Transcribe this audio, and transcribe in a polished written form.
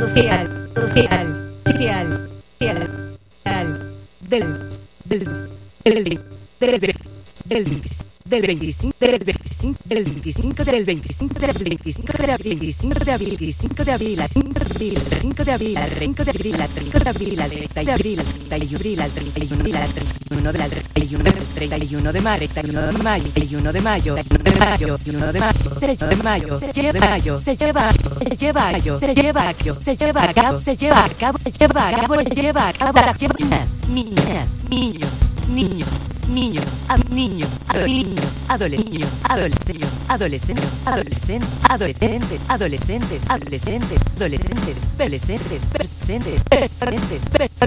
social, social, social, del 25 de abril, 5 de abril, a 5 de abril, al 5 de abril, al 30 de abril, al 30 de abril, al 31 de abril, al 31 de abril, al 31 de mayo, 31 de mayo, 31 de mayo, 31 de mayo, 31 de mayo, se lleva a cabo las niñas, niños, adolescentes,